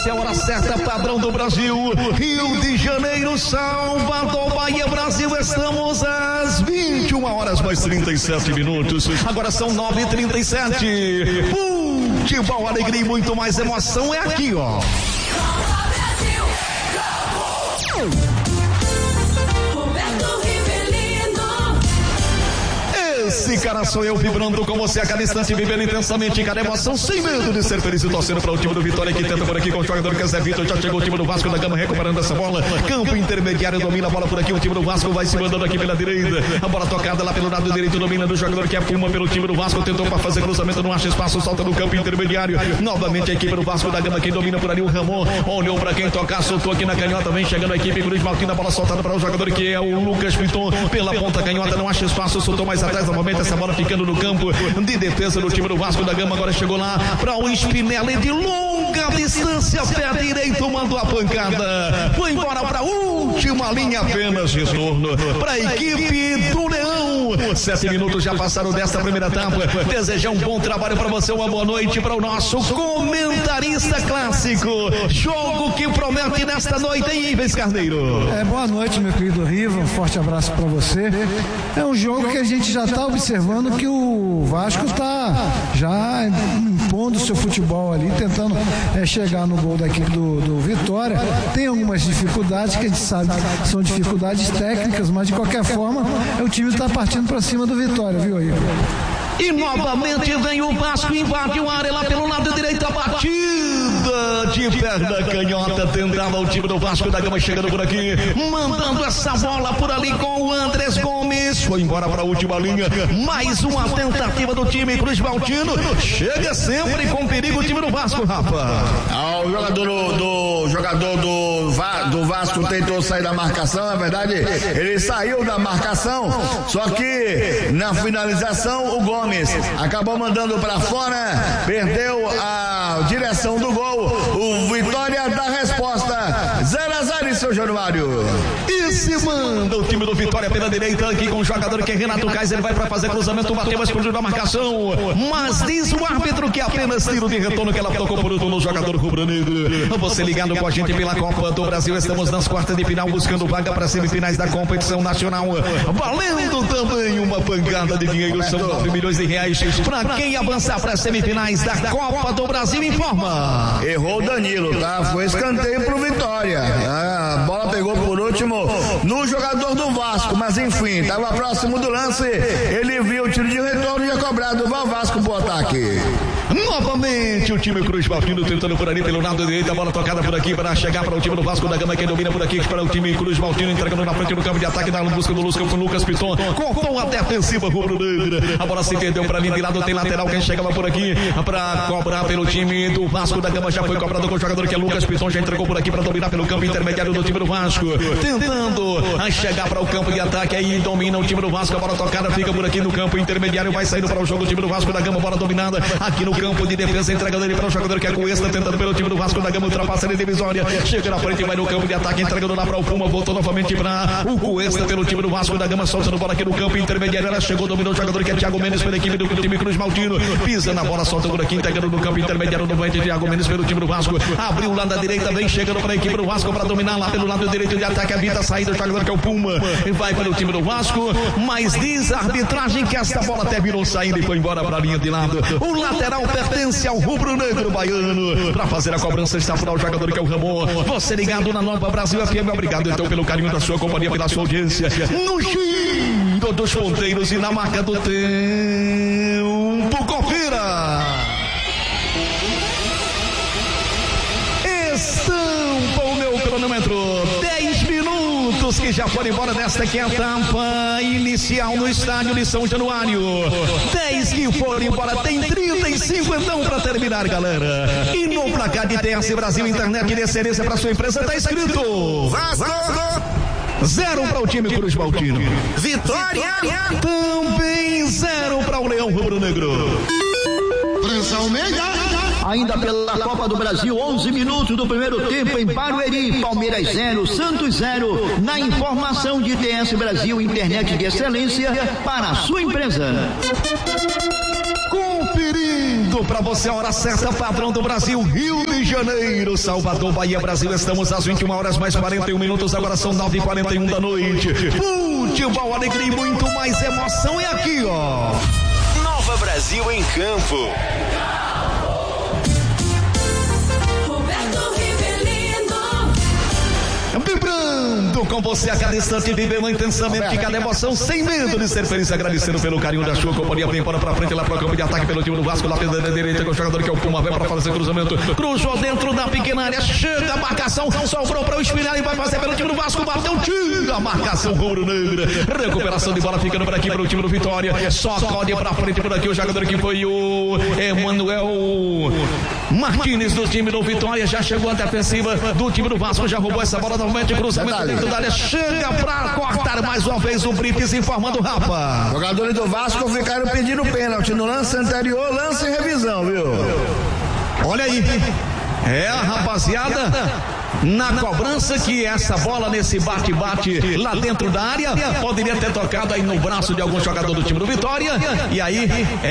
Essa é a hora certa, padrão do Brasil. Rio de Janeiro, Salvador, Bahia, Brasil. Estamos às 21 horas mais 37 minutos. Agora são 9h37. Futebol, alegria e muito mais emoção é aqui, ó. Esse cara sou eu, vibrando com você a cada instante, vivendo intensamente cada emoção, sem medo de ser feliz e torcendo para o time do Vitória, que tenta por aqui com o jogador que é Zé Vitor. Já chegou o time do Vasco da Gama recuperando essa bola. Campo intermediário, domina a bola por aqui. O time do Vasco vai se mandando aqui pela direita. A bola tocada lá pelo lado direito, domina do jogador que é Puma pelo time do Vasco. Tentou para fazer cruzamento, não acha espaço, solta no campo intermediário. Novamente a equipe do Vasco da Gama, quem domina por ali, o Ramon. Olhou para quem tocar, soltou aqui na canhota. Vem chegando a equipe Cruz Maltina, a bola soltada para o jogador que é o Lucas Piton. Pela ponta canhota, não acha espaço, soltou mais atrás. Novamente essa bola ficando no campo de defesa do time do Vasco da Gama. Agora chegou lá para o Spinelli de longa distância, pé direito, mandou a pancada, foi embora para a última linha, apenas retorno para a equipe do Leão. 7 minutos já passaram desta primeira etapa. Desejar um bom trabalho para você, uma boa noite para o nosso comentarista clássico. Jogo que promete nesta noite, hein, Ives Carneiro? Boa noite, meu querido Riva, um forte abraço para você. É um jogo que a gente já está observando que o Vasco está já impondo seu futebol ali, tentando chegar no gol da equipe do Vitória. Tem algumas dificuldades que a gente sabe que são dificuldades técnicas, mas de qualquer forma o time está partindo para cima do Vitória, viu aí? E novamente vem o Vasco, invade o área lá pelo lado direito, a batida de perna canhota, tentava o time do Vasco da Gama chegando por aqui, mandando essa bola por ali com o Andrés Gomes, foi embora para a última linha. Mais uma tentativa do time Cruz Maltino, chega sempre com perigo o time do Vasco, Rafa. O jogador do Vasco tentou sair da marcação, na verdade ele saiu da marcação, só que na finalização o Gomes acabou mandando para fora, perdeu a direção do gol. O Vitória dá resposta 0-0 em seu Januário. E se manda o time do Vitória pela direita aqui com o jogador que é Renato Kaiser. Ele vai para fazer cruzamento, bateu, mas explodiu na marcação, mas diz o árbitro que apenas tiro de retorno, que ela tocou por último no jogador rubro-negro. Você ligado com a gente pela Copa do Brasil, estamos nas quartas de final buscando vaga para semifinais da competição nacional, valendo também uma pancada de dinheiro, são 9 milhões de reais para quem avançar para as semifinais da Copa do Brasil. Informa. Errou o Danilo, tá? Foi escanteio pro Vitória. A bola pegou por último no jogador do Vasco, mas enfim, estava próximo do lance, ele viu o tiro de retorno e já cobrado, vai o Vasco pro ataque. Novamente o time Cruz Maltino tentando por ali pelo lado direito, a bola tocada por aqui para chegar para o time do Vasco da Gama, quem domina por aqui para o time Cruz Maltino, entregando na frente do campo de ataque, na busca do Lucas Piton, cortou a defensiva rubro-negra, a bola se perdeu para ali de lado, tem lateral, quem chegava por aqui para cobrar pelo time do Vasco da Gama, já foi cobrado com o jogador que é Lucas Piton, já entregou por aqui para dominar pelo campo intermediário do time do Vasco, tentando chegar para o campo de ataque, aí domina o time do Vasco, a bola tocada fica por aqui no campo intermediário, vai saindo para o jogo o time do Vasco da Gama, bola dominada aqui no campo de defesa, entregando ele para o jogador que é Cuesta, tentando pelo time do Vasco da Gama, ultrapassa ele divisória, chega na frente, vai no campo de ataque, entregando lá para o Puma, voltou novamente para o Cuesta pelo time do Vasco da Gama, soltando bola aqui no campo intermediário, ela chegou, dominou o jogador que é Thiago Mendes pela equipe do time Cruz Maltino, pisa na bola, solta por aqui, entregando no campo intermediário, novamente Thiago Mendes pelo time do Vasco, abriu lá da direita, vem chegando para a equipe do Vasco para dominar lá pelo lado direito de ataque, evita a saída do jogador que é o Puma, e vai pelo time do Vasco, mas diz a arbitragem que esta bola terminou saindo e foi embora para a linha de lado. O lateral pertence ao rubro-negro baiano. Para fazer a cobrança está por o jogador que é o Ramon. Você ligado na Nova Brasil FM, obrigado então pelo carinho da sua companhia, pela sua audiência. No giro dos ponteiros e na marca do tempo, confira. Estampa o meu cronômetro, 10 minutos que já foram embora desta que é a etapa inicial no estádio de São Januário. 10 que foram embora, tem 35 então para terminar, galera. E no placar de TS Brasil Internet de excelência para sua empresa tá escrito Vasco 0 para o time Cruz Maltino. Vitória também 0 para o Leão Rubro-Negro. França Almeida. Ainda pela Copa do Brasil, 11 minutos do primeiro tempo em Barueri, Palmeiras 0, Santos 0, na informação de TS Brasil, internet de excelência para a sua empresa. Conferindo Lembrando pra você a hora certa, padrão do Brasil, Rio de Janeiro, Salvador, Bahia, Brasil. Estamos às 21 horas mais 41 minutos, agora são 9h41 da noite. Futebol, alegria e muito mais emoção é aqui, ó. Nova Brasil em campo. Vibrando com você a cada instante, vivendo intensamente de cada emoção, sem medo de ser feliz, agradecendo pelo carinho da sua companhia. Vem para frente, lá para o campo de ataque pelo time do Vasco, lá pela direita com o jogador que é o Puma, vai para fazer cruzamento, cruzou dentro da pequena área, chega a marcação, sobrou para o Espinhal e vai fazer pelo time do Vasco, bateu, tira a marcação rubro-negra, recuperação de bola ficando por aqui para o time do Vitória, sacode para frente por aqui o jogador que foi o Emanuel Martínez do time do Vitória, já chegou a defensiva do time do Vasco, já roubou essa bola novamente, cruzamento dentro da área, chega para cortar mais uma vez o Brites, informando o Rapa. Jogadores do Vasco ficaram pedindo pênalti no lance anterior, lance em revisão, viu? Olha aí, a rapaziada na cobrança, que essa bola nesse bate-bate lá dentro da área poderia ter tocado aí no braço de algum jogador do time do Vitória, e aí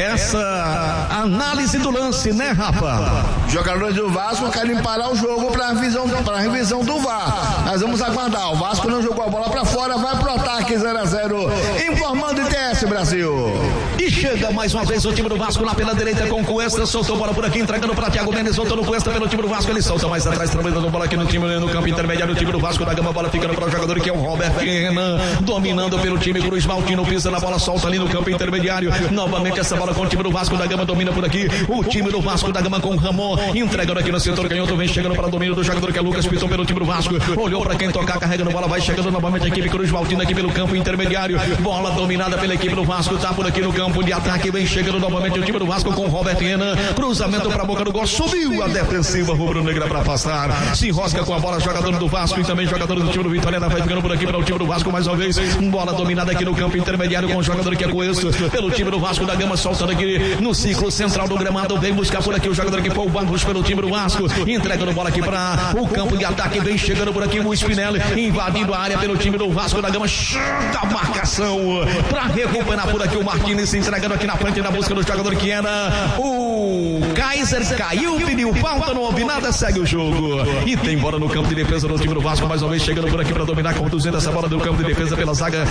essa análise do lance, né, Rafa? Jogadores do Vasco querem parar o jogo para revisão do VAR. Nós vamos aguardar. O Vasco não jogou a bola para fora, vai pro ataque 0-0, informando ITS Brasil. E chega mais uma vez o time do Vasco lá pela direita com o Cuesta, soltou a bola por aqui, entregando para Thiago Mendes, voltou no Cuesta pelo time do Vasco, ele solta mais atrás, trabalhando a bola aqui no campo intermediário, o time do Vasco da Gama, bola ficando para o jogador que é o Roberto Renan, dominando pelo time Cruz Maltino, pisa na bola, solta ali no campo intermediário, novamente essa bola com o time do Vasco da Gama, domina por aqui, o time do Vasco da Gama com o Ramon, entregando aqui no setor canhoto, vem chegando para o domínio do jogador que é Lucas Piton pelo time do Vasco, olhou para quem tocar, carregando bola, vai chegando novamente a equipe Cruz Maltino aqui pelo campo intermediário, bola dominada pela equipe do Vasco, tá por aqui no campo de ataque, vem chegando novamente o time do Vasco com o Roberto Renan, cruzamento para a boca do gol, subiu a defensiva rubro-negra para passar, se enrosca com a bola, jogador do Vasco e também jogador do time do Vitória, vai ficando por aqui para o time do Vasco mais uma vez, bola dominada aqui no campo intermediário com o jogador que é Coesto, pelo time do Vasco da Gama, soltando aqui no ciclo central do gramado, vem buscar por aqui o jogador que foi o Barros pelo time do Vasco, entregando bola aqui para o campo de ataque, vem chegando por aqui o Spinelli, invadindo a área pelo time do Vasco da Gama, chega a marcação para recuperar por aqui o Martínez, se entregando aqui na frente na busca do jogador que era o Kaiser, caiu, pediu falta, não houve nada, segue o jogo, e tem bola no campo de defesa do time do Vasco, mais uma vez chegando por aqui para dominar, conduzindo essa bola do campo de defesa pela zaga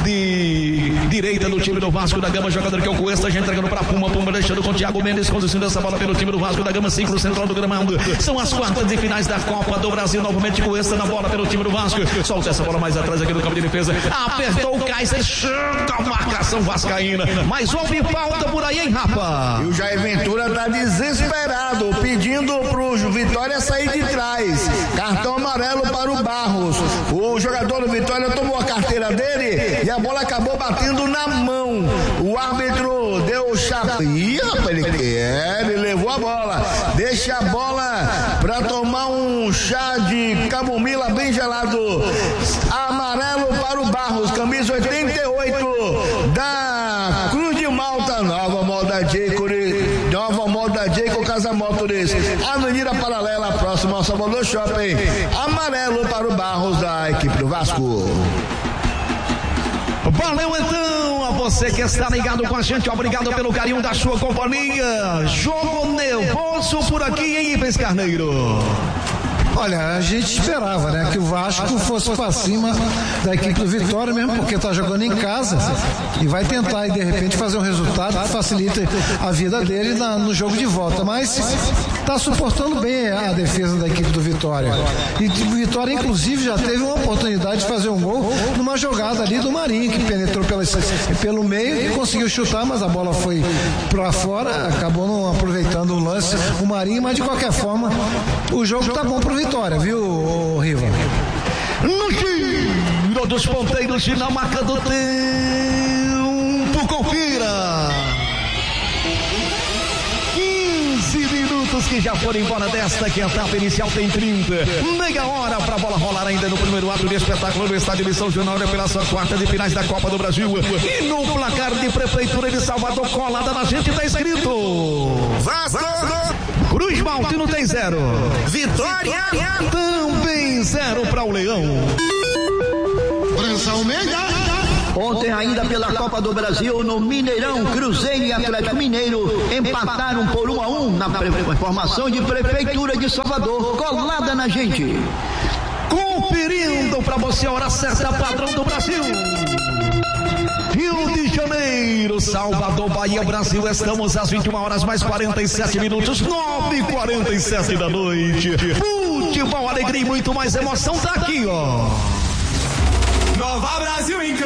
de direita do time do Vasco da Gama, jogador que é o Cuesta, já entregando para Puma, deixando com o Thiago Mendes, conduzindo essa bola pelo time do Vasco da Gama, 5 no central do gramado, são as quartas de finais da Copa do Brasil, novamente Cuesta na bola pelo time do Vasco, solta essa bola mais atrás aqui no campo de defesa, apertou o Kaiser, chega a marcação vascaína, mas houve falta por aí, hein, Rafa? E o Jair Ventura tá desesperado, pedindo pro Vitória sair de trás, cartão amarelo para o Barros, o jogador do Vitória tomou a carteira dele e a bola acabou batendo na mão, o árbitro deu o chapa, ele levou a bola, deixa a bola para tomar um chá de camomila bem gelado, amarelo para o Barros, camisa 88 da Cruz de Malta, nova moda Jacob Casa Motores, Avenida Paralela, próximo ao Salvador Shopping, amarelo para o Barros da equipe do Vasco. Valeu então a você que está ligado com a gente, obrigado pelo carinho da sua companhia, jogo nervoso por aqui, hein, Ives Carneiro? Olha, a gente esperava, né, que o Vasco fosse para cima da equipe do Vitória mesmo, porque está jogando em casa e vai tentar e de repente fazer um resultado que facilite a vida dele no jogo de volta, mas está suportando bem a defesa da equipe do Vitória. E o Vitória inclusive já teve uma oportunidade de fazer um gol numa jogada ali do Marinho, que penetrou pelo meio e conseguiu chutar, mas a bola foi para fora, acabou não aproveitando o lance o Marinho, mas de qualquer forma o jogo está bom pro Vitória, viu, Riva? No giro dos ponteiros, na marca do tempo, confira! 15 minutos que já foram embora desta, que a etapa inicial tem 30. Meia hora para a bola rolar ainda no primeiro ato de espetáculo no estádio de São Januário pela sua quarta de finais da Copa do Brasil. E no placar de Prefeitura de Salvador, colada na gente, está escrito: Vasco! Cruz Maltino tem 0. Vitória! Também 0 para o Leão. França Almeida. Ontem ainda pela Copa do Brasil, no Mineirão, Cruzeiro e Atlético Mineiro empataram por 1-1 na formação de Prefeitura de Salvador, colada na gente. Conferindo para você a hora certa, padrão do Brasil. Rio de Janeiro, Salvador, Bahia, Brasil, estamos às 21 horas mais 47 minutos, 9h47 da noite. Futebol, alegria e muito mais emoção tá aqui, ó. Nova Brasil em